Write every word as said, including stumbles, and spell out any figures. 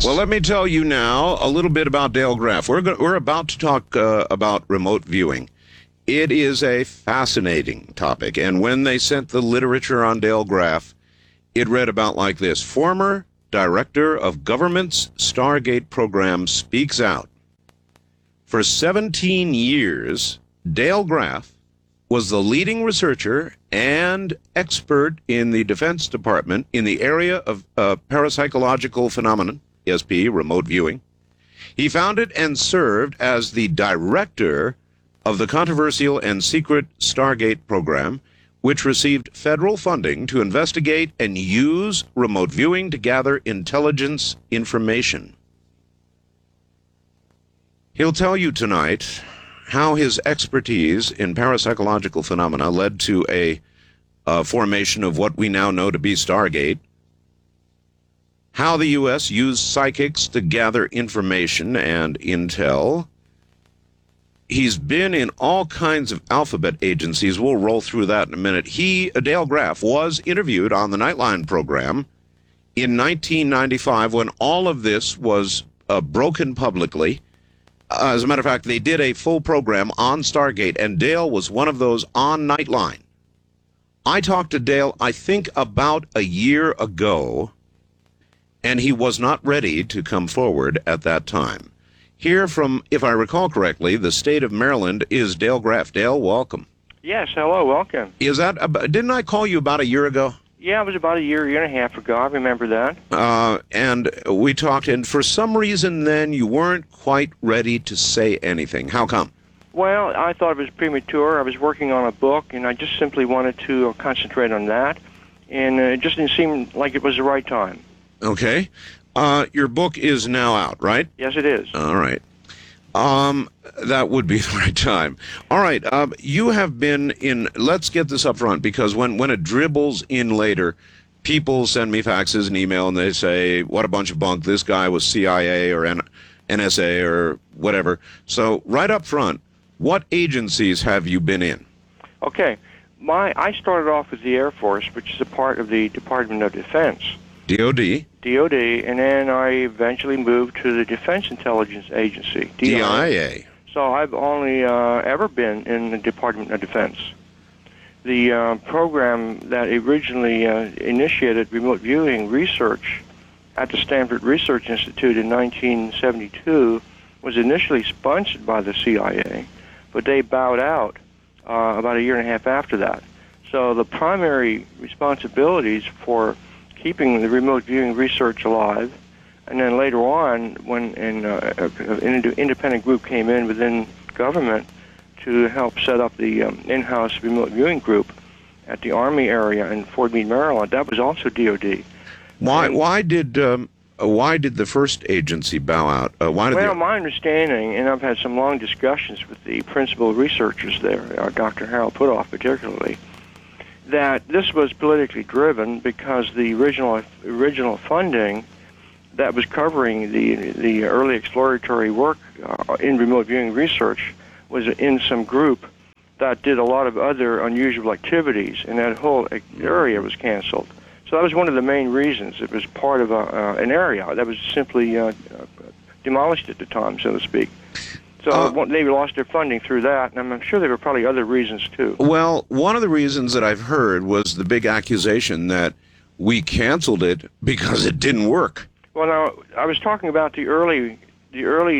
Well, let me tell you now a little bit about Dale Graff. We're, go- we're about to talk uh, about remote viewing. It is a fascinating topic, and when they sent the literature on Dale Graff, it read about like this. Former director of government's Stargate program speaks out. For seventeen years, Dale Graff was the leading researcher and expert in the Defense Department in the area of uh, parapsychological phenomenon, E S P, remote viewing. He founded and served as the director of the controversial and secret Stargate program, which received federal funding to investigate and use remote viewing to gather intelligence information. He'll tell you tonight how his expertise in parapsychological phenomena led to a uh, formation of what we now know to be Stargate, how the U S used psychics to gather information and intel. He's been in all kinds of alphabet agencies. We'll roll through that in a minute. He, Dale Graff, was interviewed on the Nightline program in nineteen ninety-five when all of this was uh, broken publicly. Uh, as a matter of fact, they did a full program on Stargate, and Dale was one of those on Nightline. I talked to Dale, I think, about a year ago, and he was not ready to come forward at that time. Here from, if I recall correctly, the state of Maryland is Dale Graff. Dale, welcome. Yes, hello, welcome. Is that, didn't I call you about a year ago? Yeah, it was about a year, year and a half ago. I remember that. Uh, and we talked, and for some reason then you weren't quite ready to say anything. How come? Well, I thought it was premature. I was working on a book, and I just simply wanted to concentrate on that, and it just didn't seem like it was the right time. Okay. Uh, your book is now out, right? Yes, it is. All right. Um, that would be the right time. All right. Um, you have been in, let's get this up front, because when, when it dribbles in later, people send me faxes and email, and they say, what a bunch of bunk. This guy was C I A or N S A or whatever. So right up front, what agencies have you been in? Okay. My I started off with the Air Force, which is a part of the Department of Defense. D O D? D O D, and then I eventually moved to the Defense Intelligence Agency, D I A. So I've only uh, ever been in the Department of Defense. The uh, program that originally uh, initiated remote viewing research at the Stanford Research Institute in nineteen seventy-two was initially sponsored by the C I A, but they bowed out uh, about a year and a half after that. So the primary responsibilities for keeping the remote viewing research alive, and then later on, when an, uh, an independent group came in within government to help set up the um, in-house remote viewing group at the Army area in Fort Meade, Maryland, that was also D O D. Why? And, why did um, why did the first agency bow out? Uh, why did well, they... my understanding, and I've had some long discussions with the principal researchers there, uh, Doctor Harold Putoff particularly, that this was politically driven because the original original funding that was covering the the early exploratory work uh, in remote viewing research was in some group that did a lot of other unusual activities, and that whole area was canceled. So that was one of the main reasons. It was part of a, uh, an area that was simply uh, demolished at the time, so to speak. So uh, they lost their funding through that, and I'm sure there were probably other reasons, too. Well, one of the reasons that I've heard was the big accusation that we canceled it because it didn't work. Well, now, I was talking about the early the early